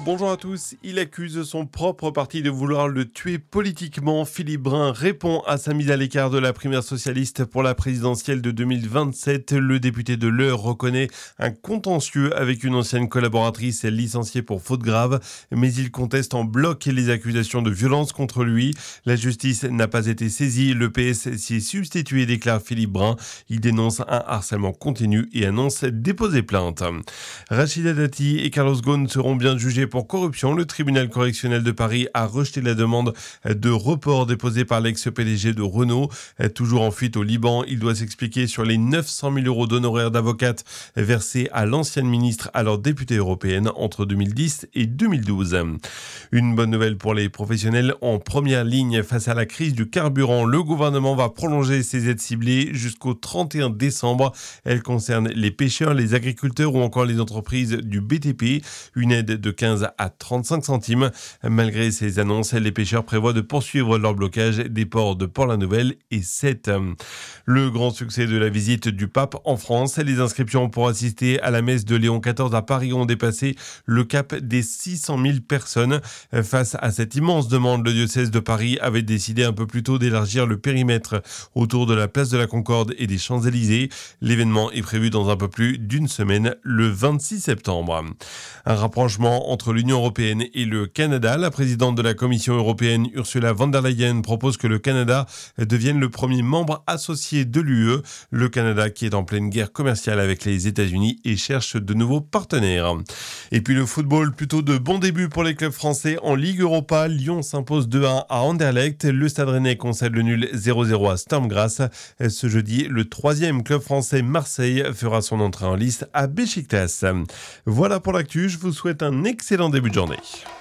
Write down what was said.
bonjour à tous. Il accuse son propre parti de vouloir le tuer politiquement. Philippe Brun répond à sa mise à l'écart de la primaire socialiste pour la présidentielle de 2027. Le député de l'Eure reconnaît un contentieux avec une ancienne collaboratrice licenciée pour faute grave, mais il conteste en bloc les accusations de violence contre lui. La justice n'a pas été saisie. Le PS s'y est substitué, déclare Philippe Brun. Il dénonce un harcèlement continu et annonce déposer plainte. Rachida Dati et Carlos Ghosn seront bien jugés pour corruption. Le tribunal correctionnel de Paris a rejeté la demande de report déposée par l'ex-PDG de Renault. Toujours en fuite au Liban, il doit s'expliquer sur les 900 000 euros d'honoraires d'avocate versés à l'ancienne ministre, alors députée européenne, entre 2010 et 2012. Une bonne nouvelle pour les professionnels en première ligne face à la crise du carburant. Le gouvernement va prolonger ses aides ciblées jusqu'au 31 décembre. Elles concernent les pêcheurs, les agriculteurs ou encore les entreprises du BTP. Une aide de 15 à 35 centimes. Malgré ces annonces, les pêcheurs prévoient de poursuivre leur blocage des ports de Port-la-Nouvelle et Sète. Le grand succès de la visite du pape en France, les inscriptions pour assister à la messe de Léon XIV à Paris ont dépassé le cap des 600 000 personnes. Face à cette immense demande, le diocèse de Paris avait décidé un peu plus tôt d'élargir le périmètre autour de la place de la Concorde et des Champs-Élysées. L'événement est prévu dans un peu plus d'une semaine, le 26 septembre. Un rapprochement entre l'Union européenne et le Canada. La présidente de la Commission européenne, Ursula von der Leyen, propose que le Canada devienne le premier membre associé de l'UE. Le Canada qui est en pleine guerre commerciale avec les États-Unis et cherche de nouveaux partenaires. Et puis le football, plutôt de bons débuts pour les clubs français en Ligue Europa. Lyon s'impose 2-1 à Anderlecht. Le Stade Rennais concède le nul 0-0 à Sturm Graz. Ce jeudi, le troisième club français, Marseille, fera son entrée en lice à Beşiktaş. Voilà pour l'actu, je vous souhaite un excellent début de journée.